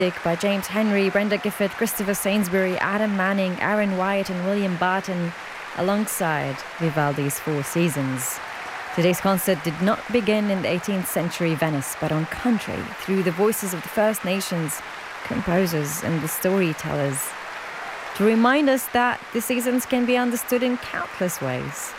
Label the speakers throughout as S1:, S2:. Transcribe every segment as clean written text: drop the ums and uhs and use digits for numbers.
S1: by James Henry, Brenda Gifford, Christopher Sainsbury, Adam Manning, Aaron Wyatt and William Barton, alongside Vivaldi's Four Seasons. Today's concert did not begin in the 18th century Venice, but on country, through the voices of the First Nations, composers and the storytellers, to remind us that the seasons can be understood in countless ways.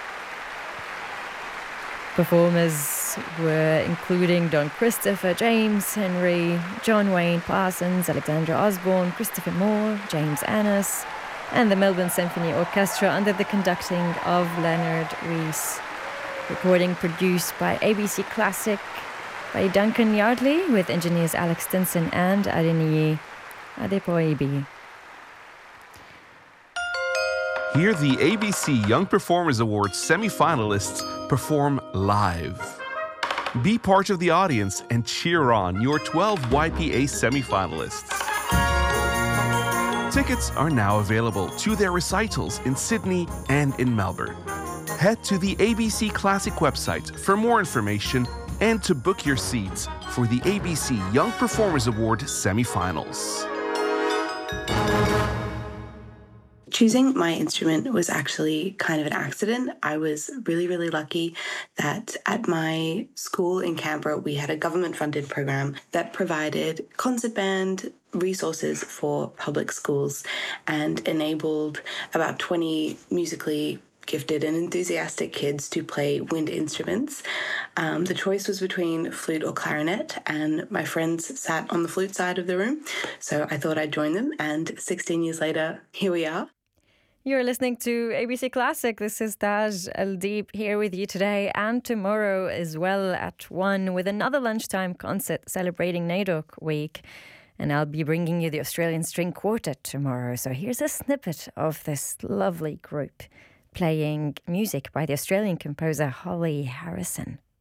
S1: Performers were including Don Christopher, James Henry, John Wayne Parsons, Alexandra Osborne, Christopher Moore, James Annis, and the Melbourne Symphony Orchestra under the conducting of Leonard Rees. Recording produced by ABC Classic by Duncan Yardley with engineers Alex Stinson and Adeniyi Adepoibi.
S2: Hear the ABC Young Performers Awards semi-finalists perform live. Be part of the audience and cheer on your 12 YPA semi-finalists. Tickets are now available to their recitals in Sydney and in Melbourne. Head to the ABC Classic website for more information and to book your seats for the ABC Young Performers Award semi-finals.
S3: Choosing my instrument was actually kind of an accident. I was really, really lucky that at my school in Canberra, we had a government-funded program that provided concert band resources for public schools and enabled about 20 musically gifted and enthusiastic kids to play wind instruments. The choice was between flute or clarinet, and my friends sat on the flute side of the room, so I thought I'd join them, and 16 years later, here we are.
S1: You're listening to ABC Classic. This is Taj Al-Deep here with you today and tomorrow as well at 1 with another lunchtime concert celebrating NAIDOC Week. And I'll be bringing you the Australian String Quartet tomorrow. So here's a snippet of this lovely group playing music by the Australian composer Holly Harrison.